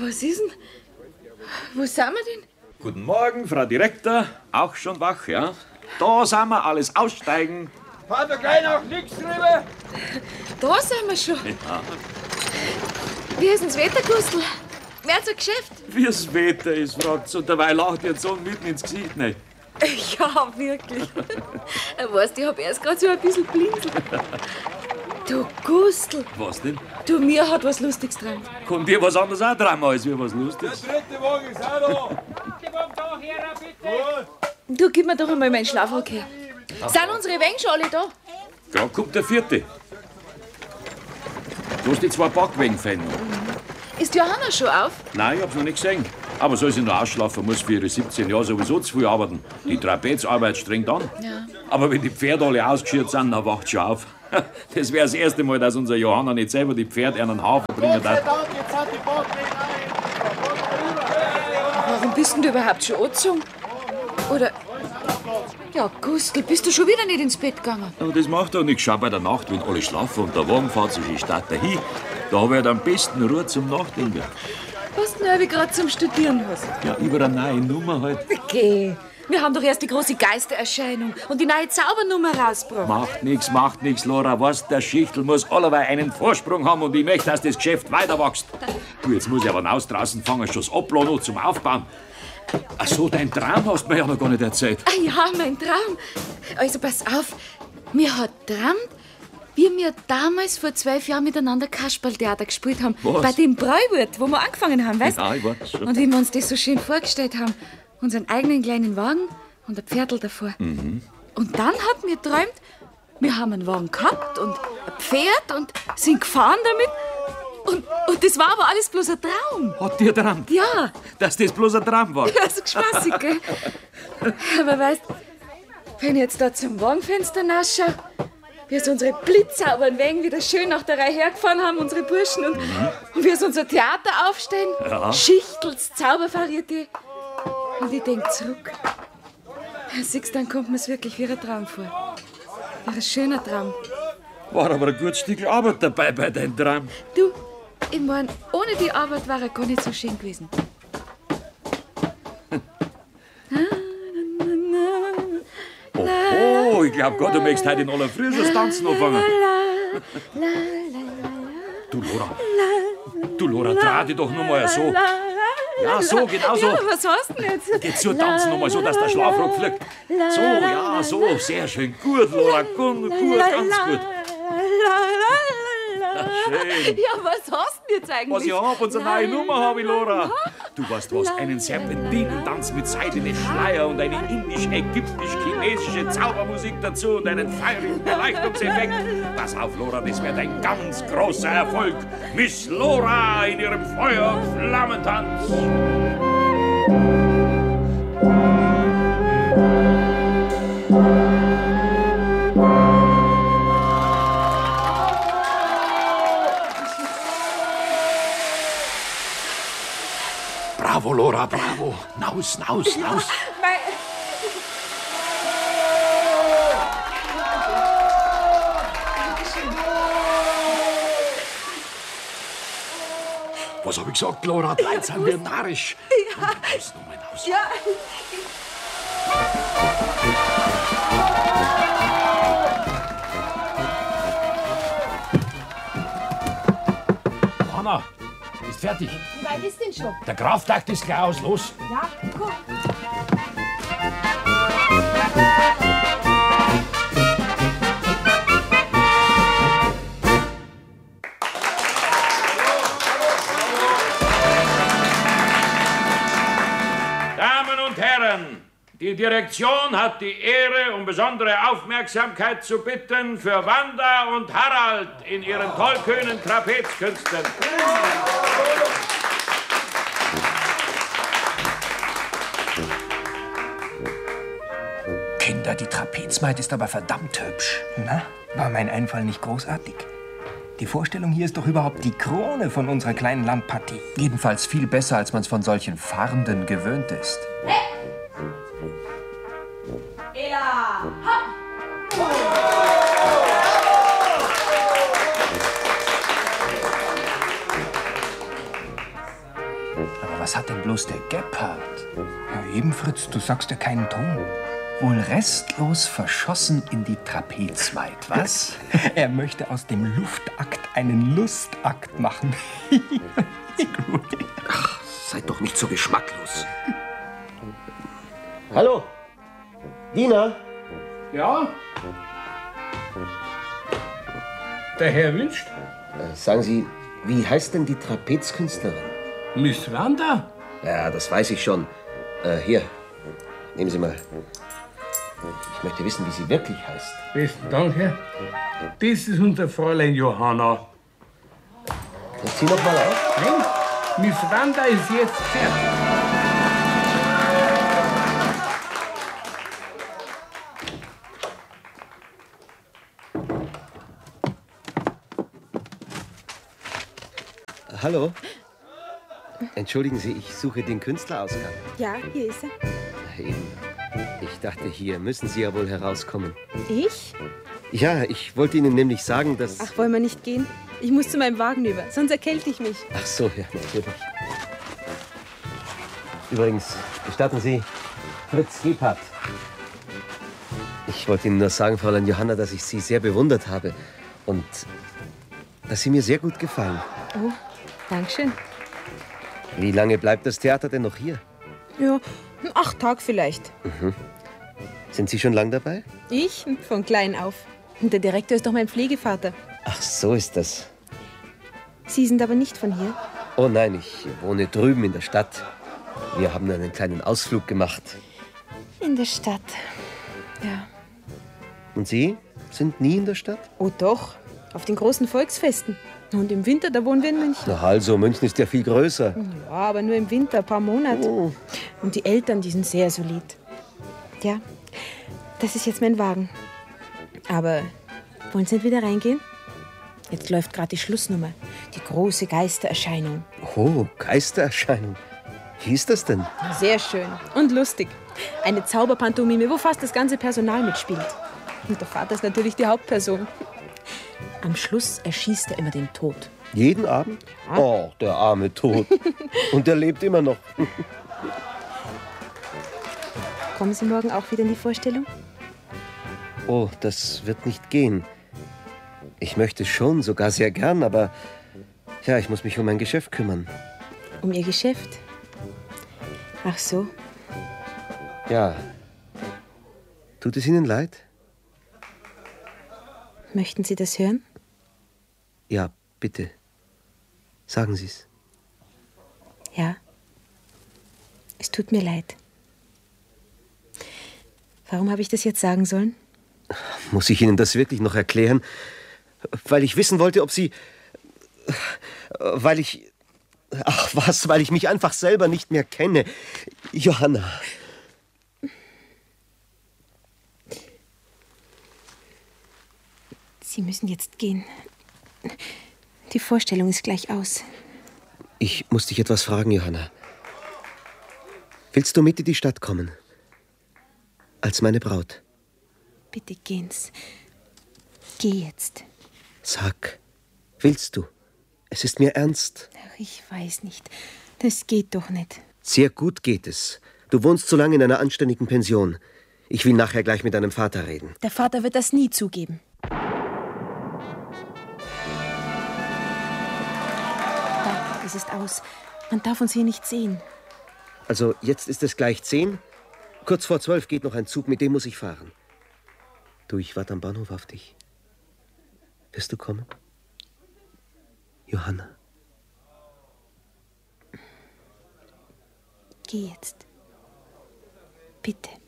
Was ist denn? Wo sind wir denn? Guten Morgen, Frau Direktor. Auch schon wach, ja? Da sind wir, alles aussteigen. Fahren wir gleich noch nichts drüber? Da sind wir schon. Ja. Wie ist denn das Wetter, Gustl? Mehr zum Geschäft? Wie das Wetter ist, fragt's. Und dabei lacht ihr so mitten ins Gesicht. Nicht? Ja, wirklich. Weißt du, ich hab erst gerade so ein bisschen blinzelt. Du Gustl, Was denn? du, mir hat was Lustiges dran. Kommt dir was anderes auch dran als wie was Lustiges? Der dritte Wagen ist auch da. Dritte Wagen da her, bitte. Du, gib mir doch einmal meinen Schlafrock her. Sind unsere Wänge schon alle da? Gerade kommt der vierte. Du hast die zwei Backwänge fällen. Ist Johanna schon auf? Nein, ich hab's noch nicht gesehen. Aber soll sie noch ausschlafen, muss für ihre 17 Jahre sowieso zu viel arbeiten. Die Trapezarbeit strengt an. Ja. Aber wenn die Pferde alle ausgeschirrt sind, dann wacht sie auf. Das wäre das erste Mal, dass unser Johanna nicht selber die Pferde einen Hafen bringen darf. Warum bist denn du überhaupt schon angezogen? Oder... Ja, Gustl, bist du schon wieder nicht ins Bett gegangen? Aber das macht doch nichts. Schau bei der Nacht, wenn alle schlafen und der Wagen fährt sich in die Stadt dahin. Da habe ich halt am besten Ruhe zum Nachdenken. Was du denn gerade zum Studieren hast? Ja, über eine neue Nummer halt. Okay. Wir haben doch erst die große Geistererscheinung und die neue Zaubernummer rausgebracht. Macht nix, Laura. Was, der Schichtel muss allerweil einen Vorsprung haben und ich möchte, dass das Geschäft weiter wächst. Du, jetzt muss ich aber raus draußen fangen, schon das Abladen noch zum Aufbauen. Ach so, dein Traum hast du mir ja noch gar nicht erzählt. Ah ja, mein Traum. Also pass auf, mir hat geträumt, wie wir damals vor 12 Jahren miteinander Kasperltheater gespielt haben. Was? Bei dem Bräuwirt, wo wir angefangen haben, weißt du? Ja, ich weiß schon. Und wie wir uns das so schön vorgestellt haben. Unseren eigenen kleinen Wagen und ein Pferdl davor. Und dann hat mir geträumt, wir haben einen Wagen gehabt und ein Pferd und sind gefahren damit. Und das war aber alles bloß ein Traum. Hat dir geträumt, Ja, dass das bloß ein Traum war? ja, so spaßig, gell? Aber weißt, wenn ich jetzt da zum Wagenfenster nachschaue, wie es unsere blitzsauberen Wägen wieder schön nach der Reihe hergefahren haben, unsere Burschen, und wie es unser Theater aufstellen, Ja. Schichtels Zaubervarieté. Und ich denk zurück. Siehst, dann kommt mir's wirklich wie ein Traum vor. Wie ein schöner Traum. War aber ein gutes Stück Arbeit dabei bei deinem Traum. Du, ich mein, ohne die Arbeit war er gar nicht so schön gewesen. Oh, ich glaub Gott, du möchtest heute in aller Früh schon das Tanzen anfangen. Du Laura, dreh dich doch nur mal so. Ja, so, genau so. Ja, was hast du denn jetzt? Geht so, tanzen noch mal so, dass der Schlafrock fliegt. So, ja, so, sehr schön. Gut, Laura, gut, ganz gut. Schön. Ja, was hast du denn jetzt eigentlich? Was ich hab, unsere neue Nummer hab ich, Laura. Du weißt was, einen Serpentinentanz mit seidenen Schleier und eine indisch-ägyptisch-chinesische Zaubermusik dazu und einen feurigen Beleuchtungseffekt. Pass auf, Laura, das wird ein ganz großer Erfolg. Miss Laura in ihrem Feuer- und Flammentanz. Bravo, Laura, bravo. Naus. Was hab ich gesagt, Laura? Die Leute sind wir narrisch. Ja. Naus. Ja. Hanna, ist fertig. Wie weit ist denn schon? Der Kraftakt ist gleich aus. Los. Ja, guck. Damen und Herren, die Direktion hat die Ehre, um besondere Aufmerksamkeit zu bitten für Wanda und Harald in ihren tollkühnen Trapezkünsten. Kinder, die Trapezmaid ist aber verdammt hübsch. Na, war mein Einfall nicht großartig? Die Vorstellung hier ist doch überhaupt die Krone von unserer kleinen Landpartie. Jedenfalls viel besser, als man es von solchen Fahrenden gewöhnt ist. Ela, hopp! bloß der Gebhard? Ja, eben, Fritz, du sagst ja keinen Ton. Wohl restlos verschossen in die Trapezweit, was? Er möchte aus dem Luftakt einen Lustakt machen. Ach, seid doch nicht so geschmacklos. Hallo? Dina? Ja? Der Herr wünscht? Sagen Sie, wie heißt denn die Trapezkünstlerin? Miss Wanda? Ja, das weiß ich schon. Hier, nehmen Sie mal. Ich möchte wissen, wie sie wirklich heißt. Besten Dank, Herr. Das ist unser Fräulein Johanna. Und zieh noch mal auf. Nein, Miss Wanda ist jetzt fertig. Hallo? Entschuldigen Sie, ich suche den Künstlerausgang. Ja, hier ist er. Eben. Ich dachte, hier müssen Sie ja wohl herauskommen. Ich? Ja, ich wollte Ihnen nämlich sagen, dass... Ach, wollen wir nicht gehen? Ich muss zu meinem Wagen über, sonst erkälte ich mich. Ach so, ja, natürlich. Übrigens, gestatten Sie, Fritz Gebhardt. Ich wollte Ihnen nur sagen, Fräulein Johanna, dass ich Sie sehr bewundert habe und dass Sie mir sehr gut gefallen. Oh, Dankeschön. Wie lange bleibt das Theater denn noch hier? Ja, 8 Tage vielleicht. Sind Sie schon lang dabei? Ich? Von klein auf. Und der Direktor ist doch mein Pflegevater. Ach, so ist das. Sie sind aber nicht von hier. Oh nein, ich wohne drüben in der Stadt. Wir haben einen kleinen Ausflug gemacht. In der Stadt. Ja. Und Sie sind nie in der Stadt? Oh doch, auf den großen Volksfesten. Und im Winter, da wohnen wir in München. Na also, München ist ja viel größer. Ja, aber nur im Winter, ein paar Monate. Oh. Und die Eltern, die sind sehr solid. Ja, das ist jetzt mein Wagen. Aber wollen Sie nicht wieder reingehen? Jetzt läuft gerade die Schlussnummer. Die große Geistererscheinung. Oh, Geistererscheinung. Wie ist das denn? Sehr schön und lustig. Eine Zauberpantomime, wo fast das ganze Personal mitspielt. Und der Vater ist natürlich die Hauptperson. Am Schluss erschießt er immer den Tod. Jeden Abend? Oh, der arme Tod. Und er lebt immer noch. Kommen Sie morgen auch wieder in die Vorstellung? Oh, das wird nicht gehen. Ich möchte schon, sogar sehr gern, aber ja, ich muss mich um mein Geschäft kümmern. Um Ihr Geschäft? Ach so. Ja. Tut es Ihnen leid? Möchten Sie das hören? Ja, bitte. Sagen Sie es. Ja. Es tut mir leid. Warum habe ich das jetzt sagen sollen? Muss ich Ihnen das wirklich noch erklären? Weil ich wissen wollte, ob Sie... Weil ich... Ach was, weil ich mich einfach selber nicht mehr kenne. Johanna. Sie müssen jetzt gehen. Die Vorstellung ist gleich aus. Ich muss dich etwas fragen, Johanna. Willst du mit in die Stadt kommen? Als meine Braut. Bitte gehen's. Geh jetzt. Sag, willst du? Es ist mir ernst. Ach, ich weiß nicht. Das geht doch nicht. Sehr gut geht es. Du wohnst so lange in einer anständigen Pension. Ich will nachher gleich mit deinem Vater reden. Der Vater wird das nie zugeben. Da, es ist aus. Man darf uns hier nicht sehen. Also, jetzt ist es gleich 10. Kurz vor 12 geht noch ein Zug, mit dem muss ich fahren. Du, ich warte am Bahnhof auf dich. Wirst du kommen? Johanna. Geh jetzt. Bitte.